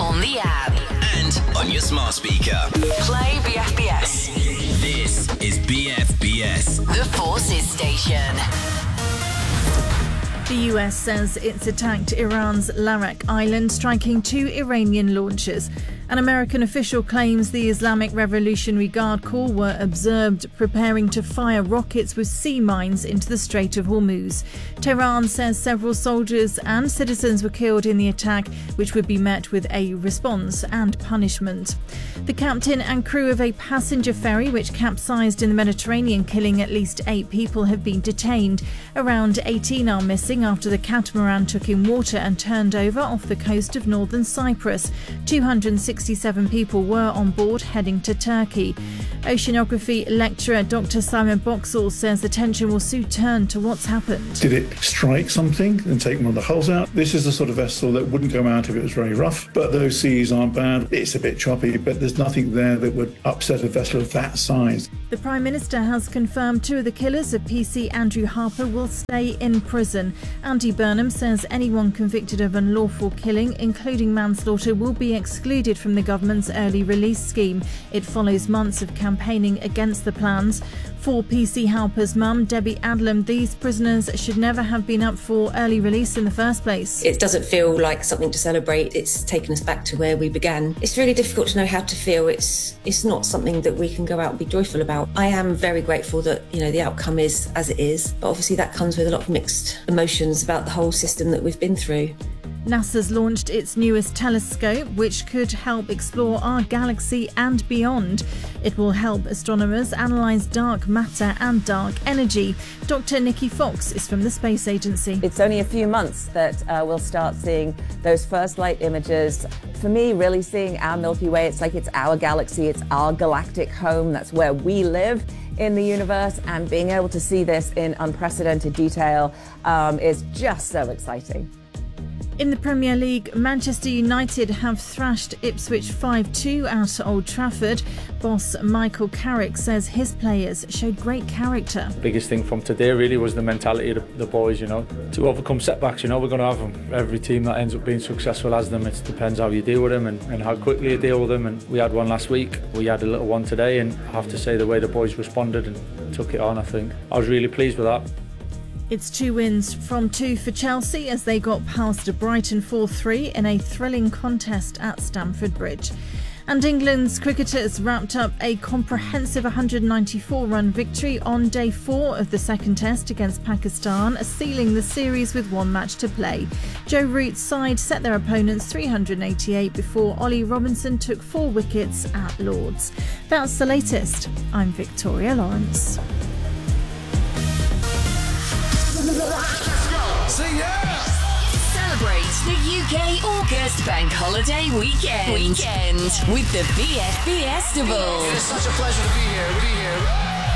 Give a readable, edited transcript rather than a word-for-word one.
on the app, and on your smart speaker. play BFBS. This is BFBS. The Forces Station. The US says it's attacked Iran's Larak Island, striking 2 Iranian launchers. An American official claims the Islamic Revolutionary Guard Corps were observed preparing to fire rockets with sea mines into the Strait of Hormuz. Tehran says several soldiers and citizens were killed in the attack, which would be met with a response and punishment. The captain and crew of a passenger ferry which capsized in the Mediterranean, killing at least 8 people, have been detained. Around 18 are missing after the catamaran took in water and turned over off the coast of northern Cyprus. 267 people were on board heading to Turkey. Oceanography lecturer Dr. Simon Boxall says attention will soon turn to what's happened. Did it strike something and take one of the hulls out? This is the sort of vessel that wouldn't go out if it was very rough, but those seas aren't bad. It's a bit choppy, but there's nothing there that would upset a vessel of that size. The Prime Minister has confirmed 2 of the killers of PC Andrew Harper will stay in prison. Andy Burnham says anyone convicted of unlawful killing, including manslaughter, will be excluded from the government's early release scheme. It follows months of campaigning against the plans. For PC Harper's mum, Debbie Adlam, these prisoners should never have been up for early release in the first place. It doesn't feel like something to celebrate. It's taken us back to where we began. It's really difficult to know how to feel. It's not something that we can go out and be joyful about. I am very grateful that, the outcome is as it is, but obviously that comes with a lot of mixed emotions about the whole system that we've been through. NASA's launched its newest telescope, which could help explore our galaxy and beyond. It will help astronomers analyse dark matter and dark energy. Dr. Nikki Fox is from the Space Agency. It's only a few months that we'll start seeing those first light images. For me, really seeing our Milky Way, it's like it's our galaxy, it's our galactic home. That's where we live in the universe, and being able to see this in unprecedented detail is just so exciting. In the Premier League, Manchester United have thrashed Ipswich 5-2 at Old Trafford. Boss Michael Carrick says his players showed great character. Biggest thing from today really was the mentality of the boys, to overcome setbacks. We're going to have them. Every team that ends up being successful has them. It depends how you deal with them and how quickly you deal with them. And we had one last week. We had a little one today, and I have to say the way the boys responded and took it on, I was really pleased with that. It's 2 wins from 2 for Chelsea as they got past Brighton 4-3 in a thrilling contest at Stamford Bridge. And England's cricketers wrapped up a comprehensive 194-run victory on day 4 of the second test against Pakistan, sealing the series with 1 match to play. Joe Root's side set their opponents 388 before Ollie Robinson took 4 wickets at Lord's. That's the latest. I'm Victoria Lawrence. Celebrate the UK August Bank Holiday weekend with the BFBS Festival. It's such a pleasure to be here.